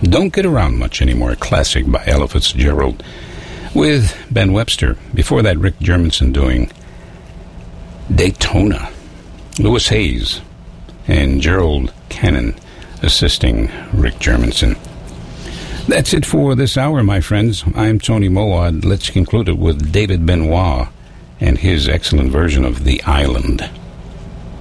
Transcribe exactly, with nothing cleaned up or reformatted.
Don't Get Around Much Anymore, a classic by Ella Fitzgerald with Ben Webster. Before that, Rick Germanson doing Daytona. Louis Hayes and Gerald Cannon assisting Rick Germanson. That's it for this hour, my friends. I'm Tony Mowad. Let's conclude it with David Benoit and his excellent version of The Island.